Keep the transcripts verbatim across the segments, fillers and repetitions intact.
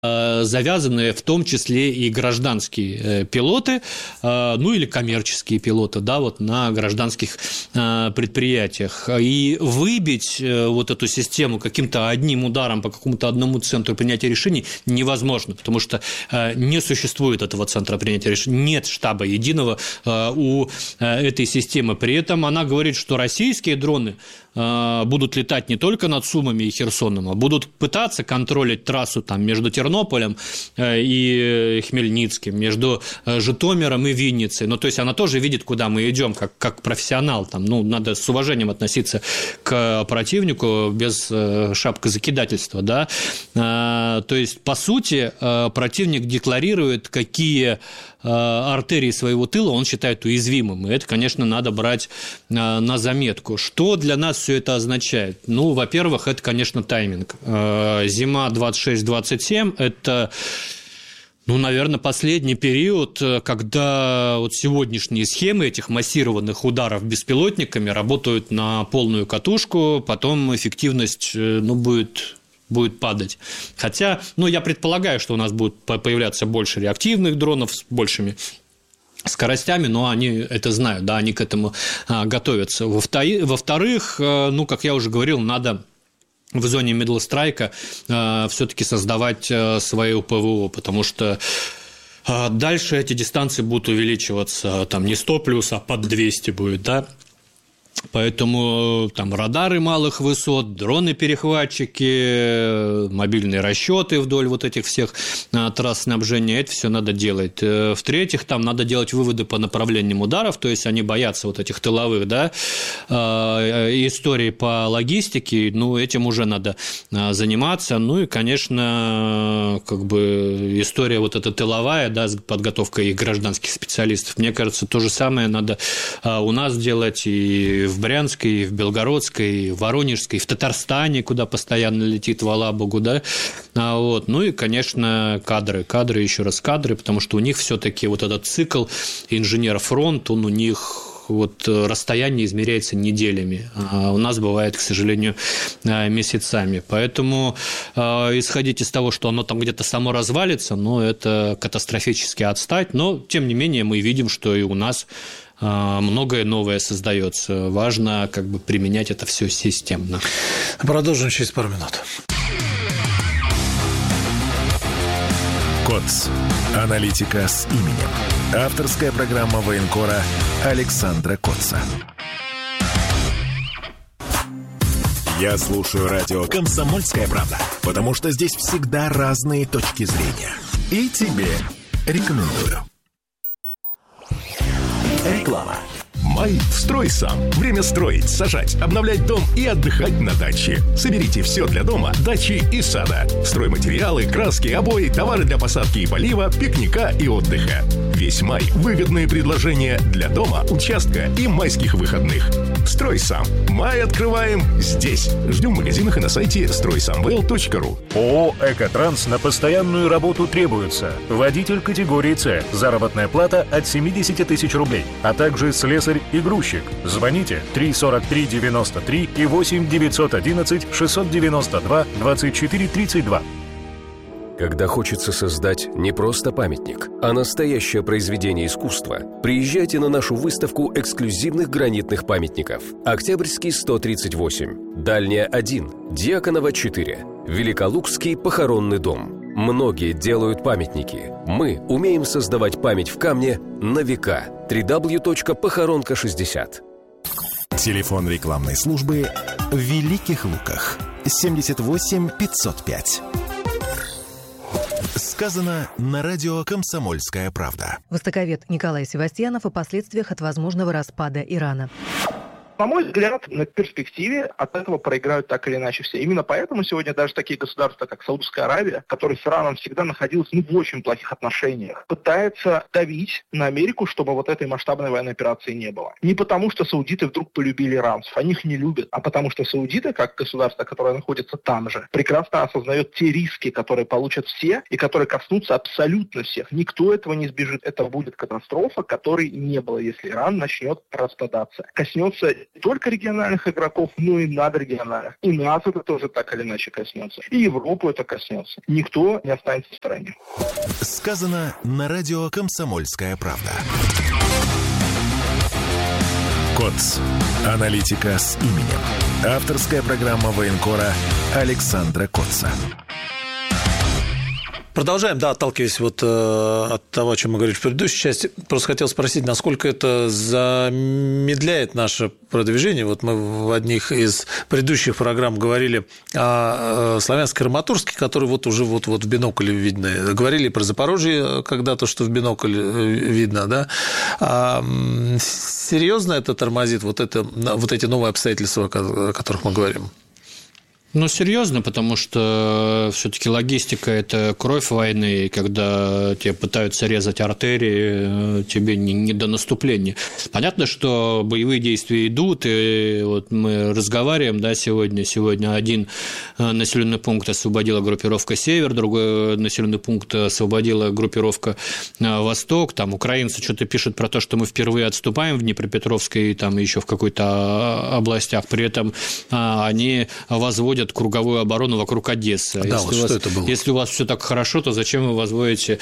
завязаны в том числе и гражданские пилоты, ну или коммерческие пилоты, да, вот на гражданских предприятиях. И выбить вот эту систему каким-то одним ударом по какому-то одному центру принятия решений невозможно, потому что не существует этого центра принятия решений, нет штаба единого у этой системы. При этом она говорит, что российские дроны будут летать не только над Сумами и Херсоном, а будут пытаться контролить трассу там, между Тернополем и Хмельницким, между Житомиром и Винницей. Ну, то есть она тоже видит, куда мы идем, как, как профессионал. Там, ну, надо с уважением относиться к противнику без шапкозакидательства. Да? То есть, по сути, противник декларирует, какие артерии своего тыла он считает уязвимым. И это, конечно, надо брать на заметку. Что для нас все это означает? Ну, во-первых, это, конечно, тайминг. Зима двадцать шесть двадцать семь – это, ну, наверное, последний период, когда вот сегодняшние схемы этих массированных ударов беспилотниками работают на полную катушку, потом эффективность, ну, будет... будет падать. Хотя, ну, я предполагаю, что у нас будет появляться больше реактивных дронов с большими скоростями, но они это знают, да, они к этому а, готовятся. Во-вторых, ну, как я уже говорил, надо в зоне middle strike а, все-таки создавать а, свое ПВО, потому что а, дальше эти дистанции будут увеличиваться, там не сто плюс, а под двести будет, да. Поэтому там радары малых высот, дроны-перехватчики, мобильные расчеты вдоль вот этих всех трасс снабжения, это все надо делать. В-третьих, там надо делать выводы по направлениям ударов, то есть они боятся вот этих тыловых, да, истории по логистике, ну, этим уже надо заниматься. Ну и, конечно, как бы история вот эта тыловая, да, подготовка их гражданских специалистов, мне кажется, то же самое надо у нас делать и в Брянской, и в Белгородской, и в Воронежской, и в Татарстане, куда постоянно летит в Алабугу, да, а вот, ну и, конечно, кадры, кадры, еще раз кадры, потому что у них все-таки вот этот цикл инженер-фронт, он у них вот расстояние измеряется неделями, а у нас бывает, к сожалению, месяцами. Поэтому исходить из того, что оно там где-то само развалится, ну, это катастрофически отстать, но, тем не менее, мы видим, что и у нас многое новое создается. Важно как бы применять это все системно. Продолжим через пару минут. КОЦ. Аналитика с именем. Авторская программа военкора Александра Коца. Я слушаю радио «Комсомольская правда», потому что здесь всегда разные точки зрения. И тебе рекомендую. Реклама. Май «Строй сам». Время строить, сажать, обновлять дом и отдыхать на даче. Соберите все для дома, дачи и сада. Стройматериалы, краски, обои, товары для посадки и полива, пикника и отдыха. Весь май выгодные предложения для дома, участка и майских выходных. «Строй сам». Май открываем здесь. Ждем в магазинах и на сайте строй самвел точка ру. ООО «Экотранс» на постоянную работу требуется. Водитель категории С. Заработная плата от семьдесят тысяч рублей, а также слесарь и грузчик. Звоните три сорок три девяносто три и восемь девятьсот одиннадцать шестьсот девяносто два двадцать четыре тридцать два. Когда хочется создать не просто памятник, а настоящее произведение искусства, приезжайте на нашу выставку эксклюзивных гранитных памятников. Октябрьский сто тридцать восемь, Дальняя один, Дьяконова четыре, Великолукский похоронный дом. Многие делают памятники. Мы умеем создавать память в камне на века. дабл ю дабл ю дабл ю точка похоронка шестьдесят. Телефон рекламной службы в Великих Луках. семьдесят восемь пятьсот пять. Сказано на радио «Комсомольская правда». Востоковед Николай Севастьянов о последствиях от возможного распада Ирана. На мой взгляд, на перспективе от этого проиграют так или иначе все. Именно поэтому сегодня даже такие государства, как Саудовская Аравия, которые с Ираном всегда находилась ну, в очень плохих отношениях, пытаются давить на Америку, чтобы вот этой масштабной военной операции не было. Не потому, что саудиты вдруг полюбили иранцев, они их не любят, а потому что саудиты, как государство, которое находится там же, прекрасно осознает те риски, которые получат все и которые коснутся абсолютно всех. Никто этого не избежит. Это будет катастрофа, которой не было, если Иран начнет распадаться. Коснется не только региональных игроков, но и надрегиональных. И нас это тоже так или иначе коснется. И Европу это коснется. Никто не останется в стороне. Сказано на радио «Комсомольская правда». КОЦ. Аналитика с именем. Авторская программа военкора Александра Котца. Продолжаем, да, отталкиваясь вот э, от того, о чем мы говорили в предыдущей части. Просто хотел спросить, насколько это замедляет наше продвижение. Вот мы в одних из предыдущих программ говорили о Славянско-Краматорске, который вот уже вот, вот в бинокле видно. Говорили про Запорожье когда-то, что в бинокль видно, да. А серьезно это тормозит вот, это, вот эти новые обстоятельства, о которых мы говорим? Ну, серьезно, потому что все-таки логистика – это кровь войны, и когда тебе пытаются резать артерии, тебе не, не до наступления. Понятно, что боевые действия идут, и вот мы разговариваем, да, сегодня. Сегодня один населенный пункт освободила группировка «Север», другой населенный пункт освободила группировка «Восток». Там украинцы что-то пишут про то, что мы впервые отступаем в Днепропетровской и там еще в какой-то областях. При этом они возводят круговую оборону вокруг Одессы. Да, если, вот у вас, что это было? если у вас все так хорошо, то зачем вы возводите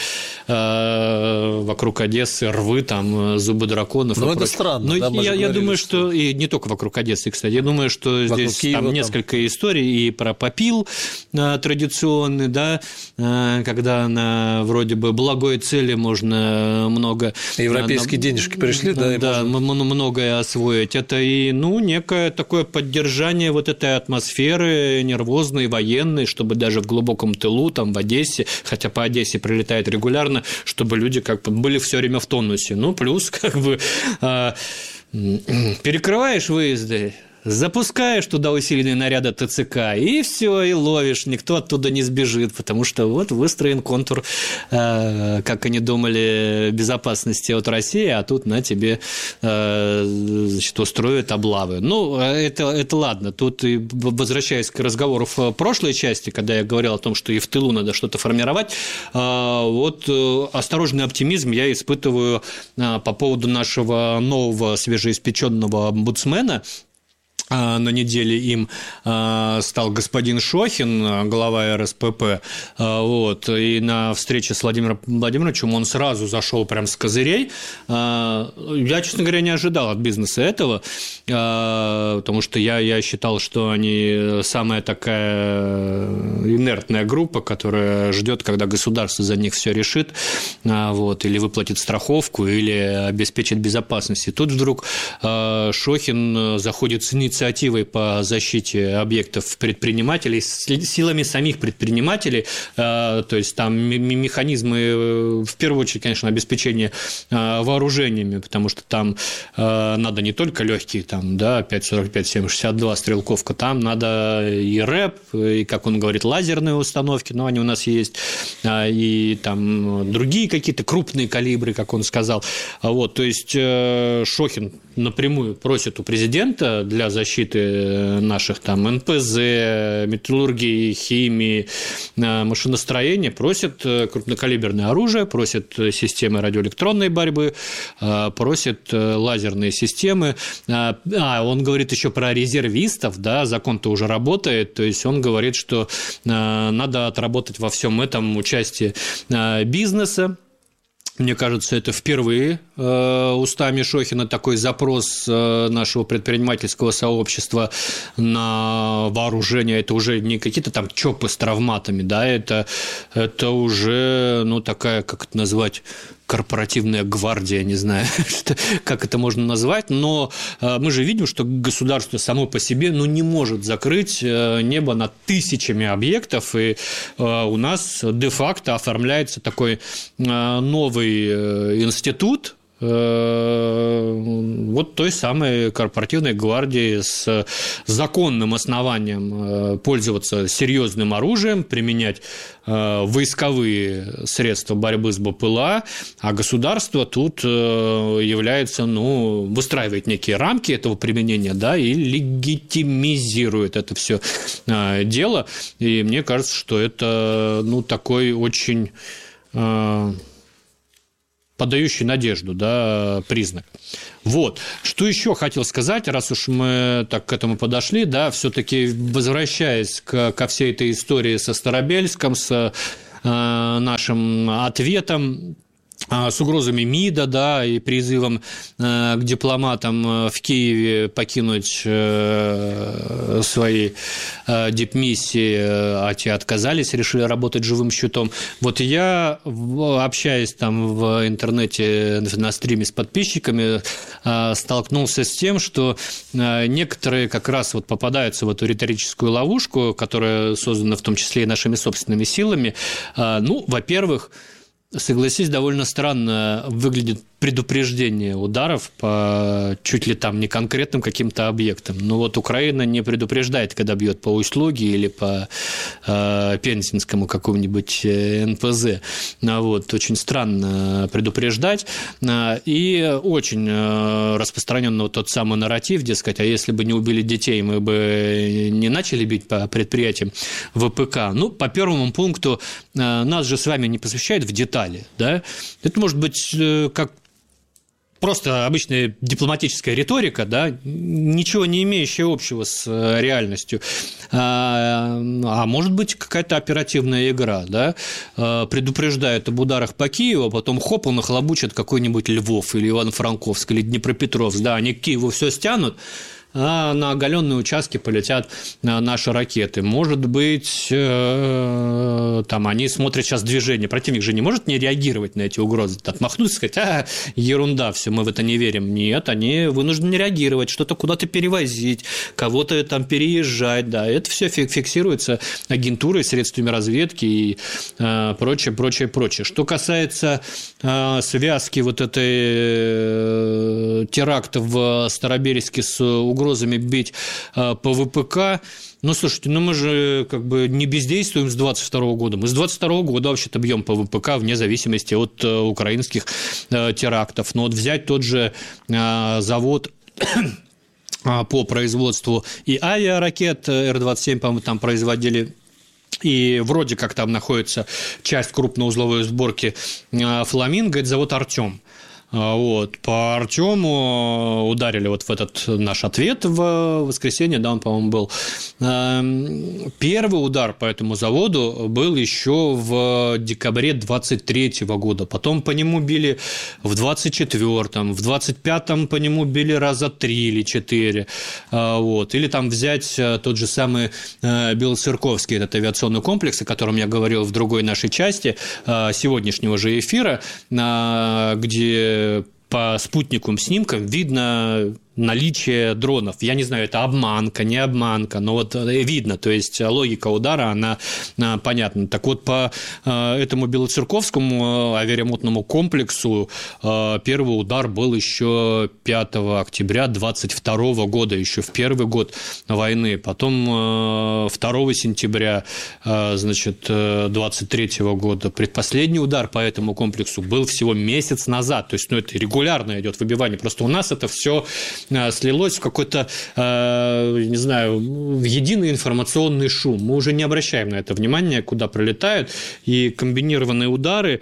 э, вокруг Одессы рвы, там, зубы драконов? Ну, это прочее. странно. Но да, я, я думаю, что... что и не только вокруг Одессы, кстати. Я думаю, что вокруг здесь Киева, там несколько там... историй и про попил э, традиционный, да, э, когда на вроде бы благой цели можно много... Европейские э, денежки пришли, да? Да, можно... многое освоить. Это и, ну, некое такое поддержание вот этой атмосферы нервозной, военной, чтобы даже в глубоком тылу, там, в Одессе, хотя по Одессе прилетает регулярно, чтобы люди как бы были все время в тонусе. Ну, плюс, как бы, э, перекрываешь выезды, запускаешь туда усиленные наряды ТЦК, и все, и ловишь, никто оттуда не сбежит, потому что вот выстроен контур, э, как они думали, безопасности от России, а тут на тебе э, значит, устроят облавы. Ну, это, это ладно. Тут, возвращаясь к разговору в прошлой части, когда я говорил о том, что и в тылу надо что-то формировать, э, вот осторожный оптимизм я испытываю э, по поводу нашего нового свежеиспеченного омбудсмена. На неделе им стал господин Шохин, глава эр эс пэ пэ, вот, и на встрече с Владимиром Владимировичем он сразу зашел прям с козырей. Я, честно говоря, не ожидал от бизнеса этого, потому что я, я считал, что они самая такая инертная группа, которая ждет, когда государство за них все решит, вот, или выплатит страховку, или обеспечит безопасность. И тут вдруг Шохин заходит с инициативой инициативой по защите объектов предпринимателей силами самих предпринимателей, то есть там механизмы, в первую очередь, конечно, обеспечения вооружениями, потому что там надо не только легкие, там, да, пять сорок пять семь шестьдесят два стрелковка, там надо и рэп, и, как он говорит, лазерные установки, но они у нас есть, и там другие какие-то крупные калибры, как он сказал. Вот, то есть Шохин напрямую просит у президента для защиты наших там эн пэ зэ, металлургии, химии, машиностроения, просит крупнокалиберное оружие, просит системы радиоэлектронной борьбы, просит лазерные системы. А, он говорит еще про резервистов, да, закон-то уже работает, то есть он говорит, что надо отработать во всем этом участие бизнеса. Мне кажется, это впервые э, устами Шохина такой запрос э, нашего предпринимательского сообщества на вооружение. Это уже не какие-то там ЧОПы с травматами, да, это, это уже, ну, такая, как это назвать, корпоративная гвардия, не знаю, как это можно назвать, но мы же видим, что государство само по себе, ну, не может закрыть небо над тысячами объектов, и у нас де-факто оформляется такой новый институт, вот той самой корпоративной гвардии с законным основанием пользоваться серьезным оружием, применять войсковые средства борьбы с бэ пэ эл а, а государство тут является, ну, выстраивает некие рамки этого применения, да, и легитимизирует это все дело, и мне кажется, что это, ну, такой очень подающий надежду, да, признак. Вот. Что еще хотел сказать, раз уж мы так к этому подошли, да, все-таки возвращаясь к, ко всей этой истории со Старобельском, с э, нашим ответом, с угрозами МИДа, да, и призывом э, к дипломатам в Киеве покинуть э, свои э, дипмиссии, а те отказались, решили работать живым щитом. Вот я, общаясь там в интернете на стриме с подписчиками, э, столкнулся с тем, что э, некоторые как раз вот попадаются в эту риторическую ловушку, которая создана в том числе и нашими собственными силами. Э, ну, во-первых, согласись, довольно странно выглядит предупреждение ударов по чуть ли там не конкретным каким-то объектам. Но вот Украина не предупреждает, когда бьет по Усть-Луге или по э, Пензенскому какому-нибудь эн пэ зэ. Вот, очень странно предупреждать. И очень распространен вот тот самый нарратив, дескать, а если бы не убили детей, мы бы не начали бить по предприятиям вэ пэ ка. Ну, по первому пункту, нас же с вами не посвящают в детали. Да? Это может быть как просто обычная дипломатическая риторика, да, ничего не имеющая общего с реальностью, а, а может быть какая-то оперативная игра, да, предупреждают об ударах по Киеву, а потом хоп, он нахлобучит какой-нибудь Львов или Ивано-Франковск или Днепропетровск, да, они к Киеву все стянут, а на оголенные участки полетят наши ракеты. Может быть, там они смотрят сейчас движение. Противник же не может не реагировать на эти угрозы, отмахнуться, сказать, а, ерунда, все, мы в это не верим. Нет, они вынуждены реагировать, что-то куда-то перевозить, кого-то там переезжать. Да, это все фиксируется агентурой, средствами разведки и прочее, прочее, прочее. Что касается связки вот этой теракта в Старобельске с угрозами бить по вэ пэ ка. Ну, слушайте, ну мы же как бы не бездействуем с двадцать второго года. Мы с двадцать второго года вообще-то бьем по вэ пэ ка вне зависимости от украинских терактов. Но вот взять тот же завод по производству и авиаракет эр двадцать семь, по-моему, там производили. И вроде как там находится часть крупноузловой сборки «Фламинго», это завод «Артем». Вот. По Артему ударили вот в этот наш ответ в воскресенье, да, он, по-моему, был. Первый удар по этому заводу был еще в декабре двадцать третьего года, потом по нему били в двадцать четвёртом, в двадцать пятом по нему били раза три или четыре. Вот. Или там взять тот же самый Белоцерковский, этот авиационный комплекс, о котором я говорил в другой нашей части сегодняшнего же эфира, где по спутниковым снимкам видно наличие дронов. Я не знаю, это обманка, не обманка, но вот видно, то есть логика удара, она понятна. Так вот, по этому Белоцерковскому авиаремонтному комплексу первый удар был еще пятого октября двадцать второго года, еще в первый год войны. Потом второго сентября, значит, двадцать третьего года. Предпоследний удар по этому комплексу был всего месяц назад. То есть, ну, это регулярно идет выбивание. Просто у нас это все слилось в какой-то, не знаю, в единый информационный шум. Мы уже не обращаем на это внимания, куда пролетают, и комбинированные удары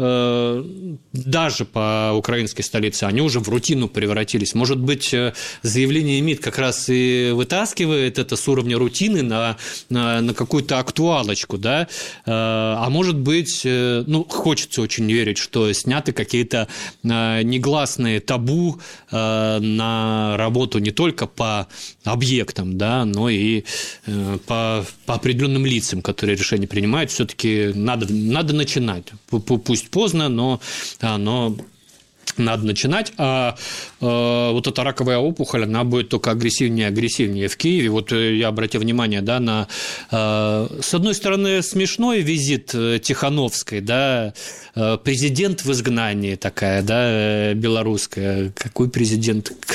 даже по украинской столице, они уже в рутину превратились. Может быть, заявление МИД как раз и вытаскивает это с уровня рутины на, на, на какую-то актуалочку, да? А может быть, ну, хочется очень верить, что сняты какие-то негласные табу на работу не только по объектам, да, но и по, по определенным лицам, которые решения принимают. Все-таки надо, надо начинать. Пусть поздно, но, но надо начинать, а э, вот эта раковая опухоль, она будет только агрессивнее и агрессивнее в Киеве. Вот я обратил внимание, да, на, э, с одной стороны, смешной визит Тихановской, да, э, президент в изгнании такая, да, белорусская. Какой президент?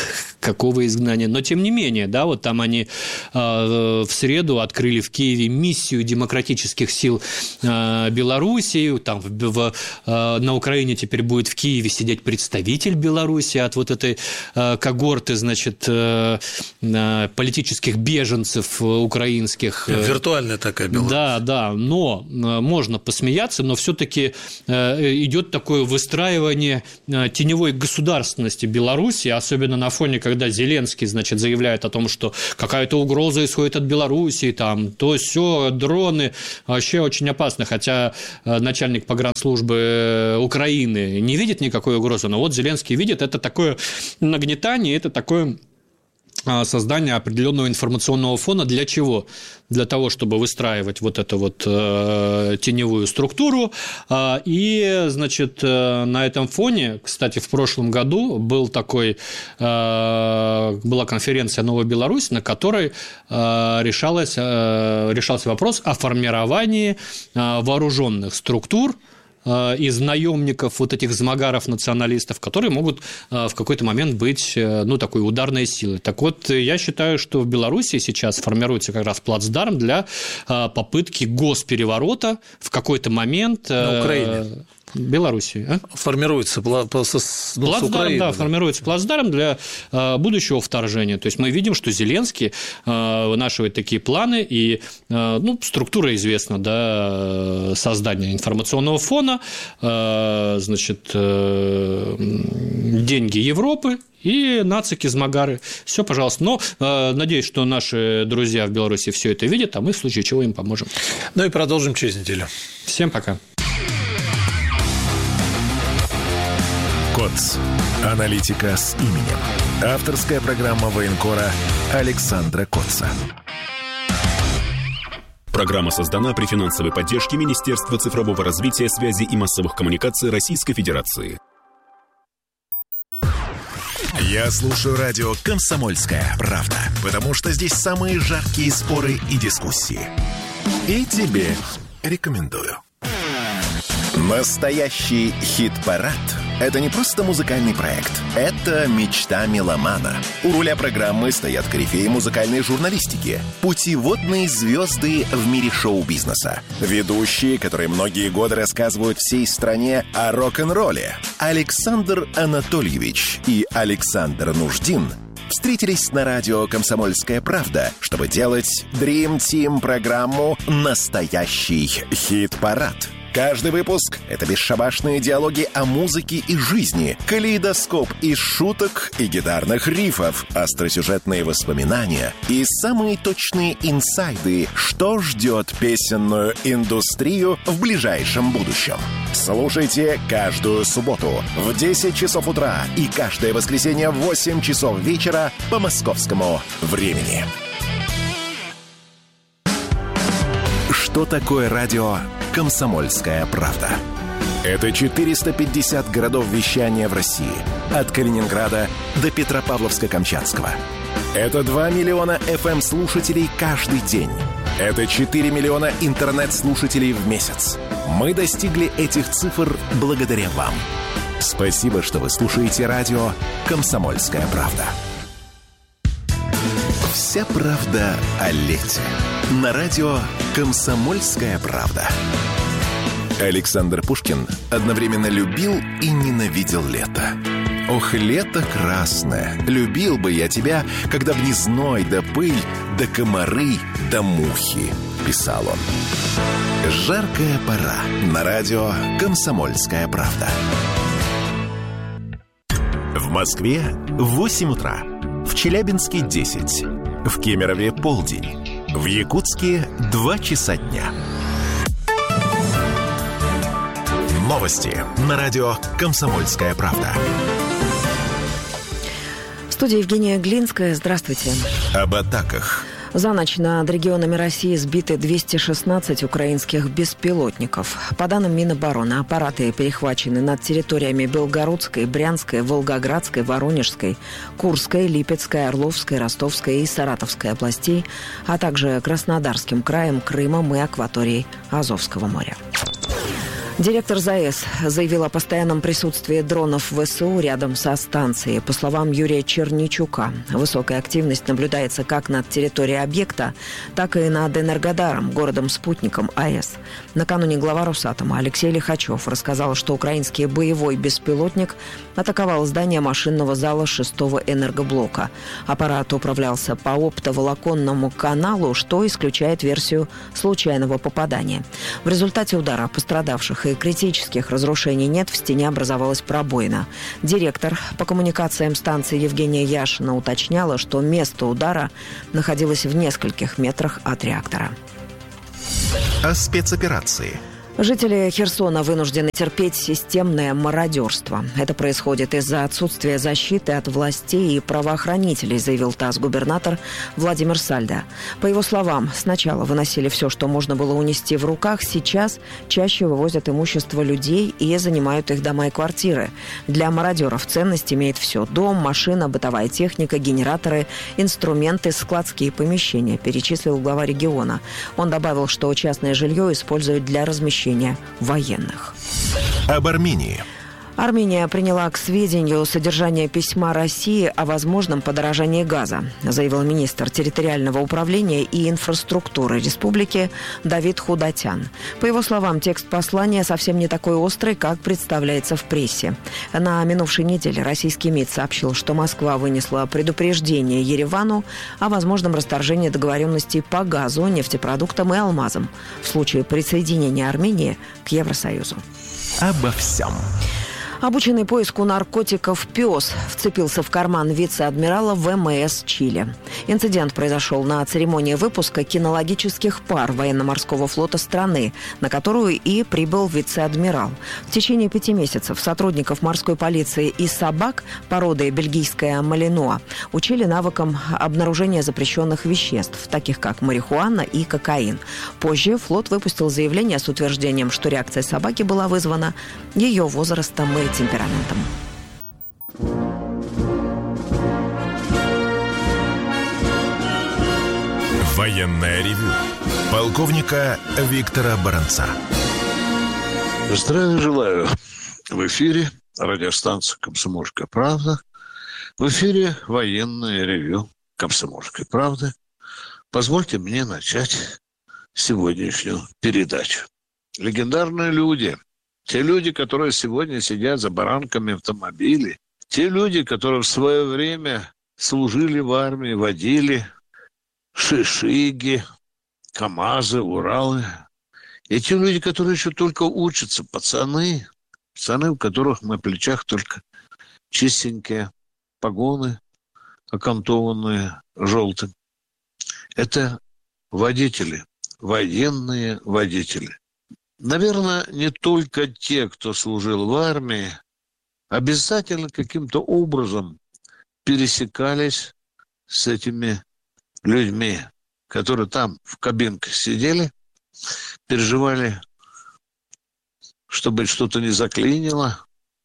Какого изгнания? Но, тем не менее, да, вот там они э, в среду открыли в Киеве миссию демократических сил э, Белоруссии, там в, в, э, на Украине теперь будет в Киеве сидеть представитель Беларуси от вот этой э, когорты, значит, э, э, политических беженцев украинских. Виртуальная такая Беларусь. Да, да, но э, можно посмеяться, но все-таки э, идет такое выстраивание э, теневой государственности Беларуси, особенно на фоне, когда Зеленский, значит, заявляет о том, что какая-то угроза исходит от Белоруссии, там, то все, дроны, вообще очень опасно, хотя начальник погранслужбы Украины не видит никакой угрозы, но вот Зеленский видит, это такое нагнетание, это такое создание определенного информационного фона. Для чего? Для того, чтобы выстраивать вот эту вот э, теневую структуру. Э, и, значит, э, на этом фоне, кстати, в прошлом году был такой, э, была конференция «Новая Беларусь», на которой э, решалось, э, решался вопрос о формировании э, вооруженных структур из наемников, вот этих змагаров-националистов, которые могут в какой-то момент быть, ну, такой ударной силой. Так вот, я считаю, что в Беларуси сейчас формируется как раз плацдарм для попытки госпереворота в какой-то момент... На Украине. Белоруссии. А? Формируется ну, плацдарм, с Украины, да, да, формируется плацдарм для э, будущего вторжения. То есть мы видим, что Зеленский э, вынашивает такие планы, и э, ну, структура известна, да, создание информационного фона, э, значит, э, деньги Европы и нацики-змагары. Все, пожалуйста. Но э, надеюсь, что наши друзья в Беларуси все это видят, а мы в случае чего им поможем. Ну и продолжим через неделю. Всем пока. КОЦ. Аналитика с именем. Авторская программа военкора Александра Котца. Программа создана при финансовой поддержке Министерства цифрового развития, связи и массовых коммуникаций Российской Федерации. Я слушаю радио «Комсомольская правда», потому что здесь самые жаркие споры и дискуссии. И тебе рекомендую. Настоящий хит-парад – это не просто музыкальный проект. Это мечта меломана. У руля программы стоят корифеи музыкальной журналистики, путеводные звезды в мире шоу-бизнеса, ведущие, которые многие годы рассказывают всей стране о рок-н-ролле. Александр Анатольевич и Александр Нуждин встретились на радио «Комсомольская правда», чтобы делать Dream Team программу «Настоящий хит-парад». Каждый выпуск — это бесшабашные диалоги о музыке и жизни, калейдоскоп из шуток и гитарных рифов, остросюжетные воспоминания и самые точные инсайды, что ждет песенную индустрию в ближайшем будущем. Слушайте каждую субботу в десять часов утра и каждое воскресенье в восемь часов вечера по московскому времени. Что такое радио «Комсомольская правда»? Это четыреста пятьдесят городов вещания в России, от Калининграда до Петропавловска-Камчатского. Это два миллиона эф эм-слушателей каждый день. Это четыре миллиона интернет-слушателей в месяц. Мы достигли этих цифр благодаря вам. Спасибо, что вы слушаете радио «Комсомольская правда». Вся правда о лете. На радио «Комсомольская правда». Александр Пушкин одновременно любил и ненавидел лето. «Ох, лето красное, любил бы я тебя, когда б не зной да пыль, да комары, да мухи», — писал он. Жаркая пора. На радио «Комсомольская правда». В Москве восемь утра. В Челябинске десять. В Кемерове полдень. В Якутске два часа дня. Новости на радио «Комсомольская правда». В студии Евгения Глинская. Здравствуйте. Об атаках. За ночь над регионами России сбиты двести шестнадцать украинских беспилотников. По данным Минобороны, аппараты перехвачены над территориями Белгородской, Брянской, Волгоградской, Воронежской, Курской, Липецкой, Орловской, Ростовской и Саратовской областей, а также Краснодарским краем, Крымом и акваторией Азовского моря. Директор ЗАЭС заявил о постоянном присутствии дронов ВСУ рядом со станцией. По словам Юрия Черничука, высокая активность наблюдается как над территорией объекта, так и над Энергодаром, городом-спутником АЭС. Накануне глава Росатома Алексей Лихачев рассказал, что украинский боевой беспилотник атаковал здание машинного зала шестого энергоблока. Аппарат управлялся по оптоволоконному каналу, что исключает версию случайного попадания. В результате удара пострадавших и критических разрушений нет, в стене образовалась пробоина. Директор по коммуникациям станции Евгения Яшина уточняла, что место удара находилось в нескольких метрах от реактора. О спецоперации. Жители Херсона вынуждены терпеть системное мародерство. Это происходит из-за отсутствия защиты от властей и правоохранителей, заявил ТАСС-губернатор Владимир Сальдо. По его словам, сначала выносили все, что можно было унести в руках, сейчас чаще вывозят имущество людей и занимают их дома и квартиры. Для мародеров ценность имеет все: дом, машина, бытовая техника, генераторы, инструменты, складские помещения, перечислил глава региона. Он добавил, что частное жилье используют для размещения военных. Об Армении. Армения приняла к сведению содержание письма России о возможном подорожании газа, заявил министр территориального управления и инфраструктуры республики Давид Худатян. По его словам, текст послания совсем не такой острый, как представляется в прессе. На минувшей неделе российский МИД сообщил, что Москва вынесла предупреждение Еревану о возможном расторжении договоренностей по газу, нефтепродуктам и алмазам в случае присоединения Армении к Евросоюзу. Обо всем. Обученный поиску наркотиков пес вцепился в карман вице-адмирала ВМС Чили. Инцидент произошел на церемонии выпуска кинологических пар военно-морского флота страны, на которую и прибыл вице-адмирал. В течение пяти месяцев сотрудников морской полиции и собак породы бельгийская малинуа учили навыкам обнаружения запрещенных веществ, таких как марихуана и кокаин. Позже флот выпустил заявление с утверждением, что реакция собаки была вызвана ее возрастом и темпераментом. Военное ревю полковника Виктора Баранца. Здравия желаю. В эфире радиостанция «Комсомольская правда». В эфире военное ревю «Комсомольской правды». Позвольте мне начать сегодняшнюю передачу. Легендарные люди. Те люди, которые сегодня сидят за баранками автомобилей, те люди, которые в свое время служили в армии, водили шишиги, КамАЗы, Уралы. И те люди, которые еще только учатся, пацаны, пацаны, у которых на плечах только чистенькие погоны, окантованные желтым. Это водители, военные водители. Наверное, не только те, кто служил в армии, обязательно каким-то образом пересекались с этими людьми, которые там в кабинках сидели, переживали, чтобы что-то не заклинило,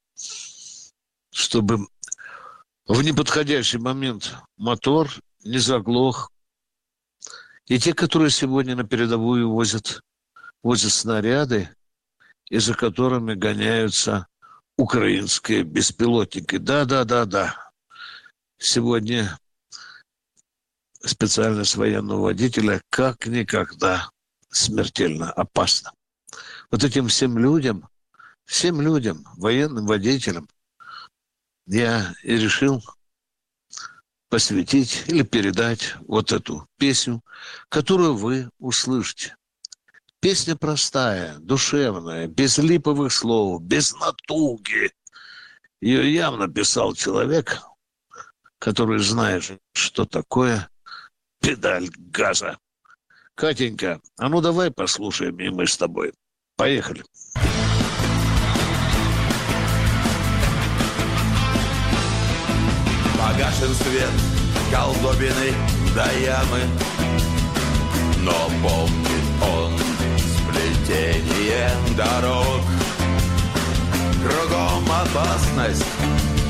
чтобы в неподходящий момент мотор не заглох. И те, которые сегодня на передовую возят возят снаряды, и за которыми гоняются украинские беспилотники. Да-да-да-да. Сегодня специальность военного водителя как никогда смертельно опасна. Вот этим всем людям, всем людям, военным водителям, я и решил посвятить или передать вот эту песню, которую вы услышите. Песня простая, душевная, без липовых слов, без натуги. Ее явно писал человек, который знает, что такое педаль газа. Катенька, а ну давай послушаем и мы с тобой. Поехали. Погашен свет колдобины до ямы, но помнит он сплетение дорог. Кругом опасность,